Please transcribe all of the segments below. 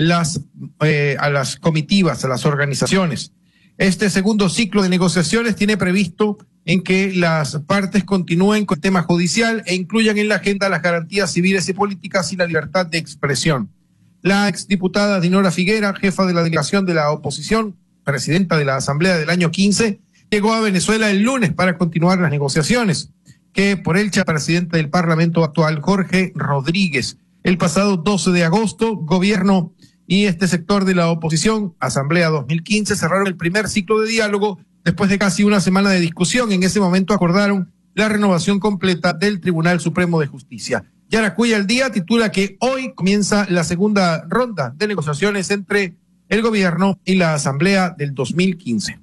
a las comitivas, a las organizaciones. Este segundo ciclo de negociaciones tiene previsto en que las partes continúen con el tema judicial e incluyan en la agenda las garantías civiles y políticas y la libertad de expresión. La exdiputada Dinora Figuera, jefa de la delegación de la oposición, presidenta de la Asamblea del año 15, llegó a Venezuela el lunes para continuar las negociaciones, que por el presidente del Parlamento actual, Jorge Rodríguez. El pasado 12 de agosto, gobierno y este sector de la oposición, Asamblea 2015, cerraron el primer ciclo de diálogo después de casi una semana de discusión. En ese momento acordaron la renovación completa del Tribunal Supremo de Justicia. Yaracuy al Día titula que hoy comienza la segunda ronda de negociaciones entre el gobierno y la Asamblea del 2015.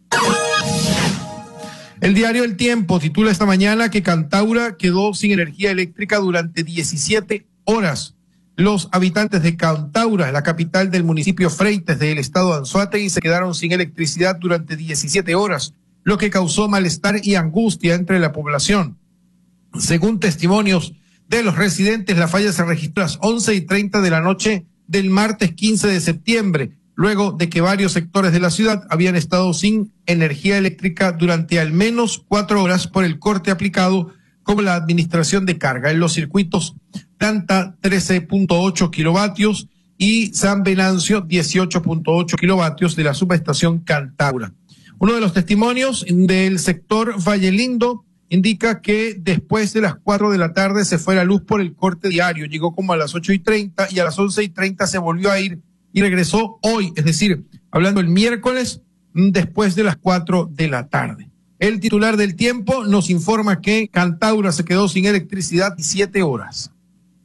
El diario El Tiempo titula esta mañana que Cantaura quedó sin energía eléctrica durante 17 horas. Los habitantes de Cantaura, la capital del municipio Freites del estado de Anzoátegui, se quedaron sin electricidad durante 17 horas, lo que causó malestar y angustia entre la población. Según testimonios de los residentes, la falla se registró a las 11:30 de la noche del martes 15 de septiembre, luego de que varios sectores de la ciudad habían estado sin energía eléctrica durante al menos 4 horas por el corte aplicado como la administración de carga en los circuitos Tanta 13.8 kilovatios y San Venancio 18.8 kilovatios de la subestación Cantaura. Uno de los testimonios del sector Valle Lindo indica que después de las 4 de la tarde se fue la luz por el corte diario, llegó como a las 8:30 y a las 11:30 se volvió a ir y regresó hoy, es decir, hablando el miércoles después de las 4 de la tarde. El titular del Tiempo nos informa que Cantaura se quedó sin electricidad 17 horas.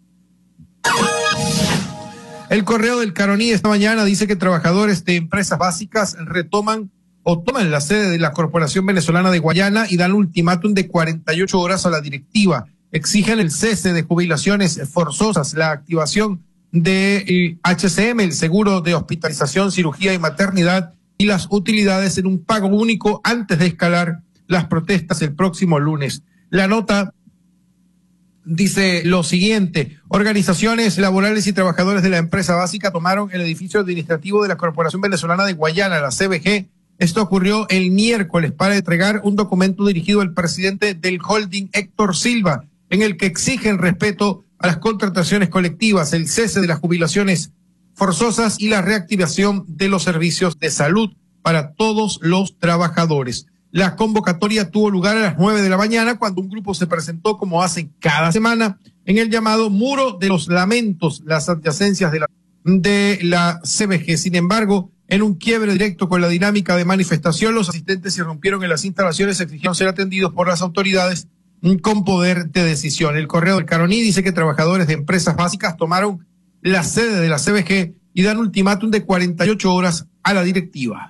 El Correo del Caroní esta mañana dice que trabajadores de empresas básicas toman la sede de la Corporación Venezolana de Guayana y dan ultimátum de 48 horas a la directiva. Exigen el cese de jubilaciones forzosas, la activación de HCM, el seguro de hospitalización, cirugía y maternidad, y las utilidades en un pago único antes de escalar las protestas el próximo lunes. La nota dice lo siguiente: organizaciones laborales y trabajadores de la empresa básica tomaron el edificio administrativo de la Corporación Venezolana de Guayana, la CBG. Esto ocurrió el miércoles para entregar un documento dirigido al presidente del holding, Héctor Silva, en el que exigen respeto a las contrataciones colectivas, el cese de las jubilaciones forzosas y la reactivación de los servicios de salud para todos los trabajadores. La convocatoria tuvo lugar a las 9 de la mañana cuando un grupo se presentó, como hace cada semana, en el llamado Muro de los Lamentos, las adyacencias de la CBG. Sin embargo, en un quiebre directo con la dinámica de manifestación, los asistentes irrumpieron en las instalaciones y exigieron ser atendidos por las autoridades con poder de decisión. El Correo del Caroní dice que trabajadores de empresas básicas tomaron la sede de la CBG y dan ultimátum de 48 horas a la directiva.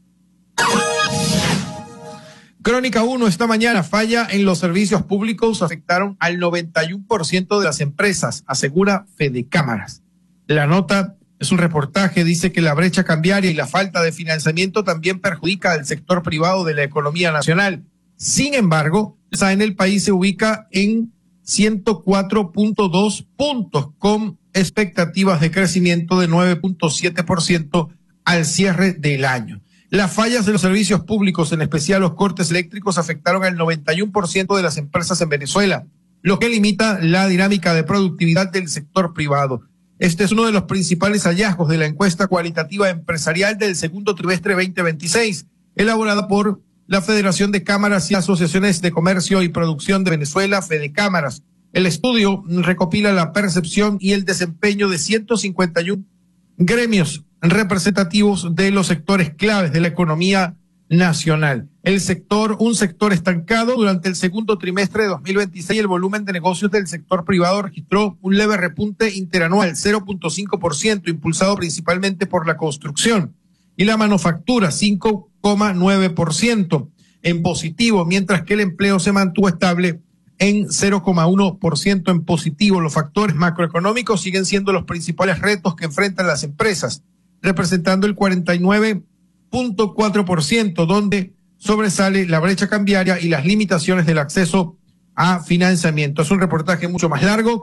Crónica 1 esta mañana: falla en los servicios públicos afectaron al 91% de las empresas, asegura Fedecámaras. La nota es un reportaje, dice que la brecha cambiaria y la falta de financiamiento también perjudica al sector privado de la economía nacional. Sin embargo, en el país se ubica en 104.2 puntos con expectativas de crecimiento de 9.7% al cierre del año. Las fallas de los servicios públicos, en especial los cortes eléctricos, afectaron al 91% de las empresas en Venezuela, lo que limita la dinámica de productividad del sector privado. Este es uno de los principales hallazgos de la encuesta cualitativa empresarial del segundo trimestre 2026, elaborada por la Federación de Cámaras y Asociaciones de Comercio y Producción de Venezuela, Fedecámaras. El estudio recopila la percepción y el desempeño de 151 gremios representativos de los sectores claves de la economía nacional. Un sector estancado durante el segundo trimestre de 2026. El volumen de negocios del sector privado registró un leve repunte interanual, 0.5%, impulsado principalmente por la construcción, y la manufactura, 5.9% en positivo, mientras que el empleo se mantuvo estable en 0.1% en positivo. Los factores macroeconómicos siguen siendo los principales retos que enfrentan las empresas, representando el 49.4%, donde sobresale la brecha cambiaria y las limitaciones del acceso a financiamiento. Es un reportaje mucho más largo.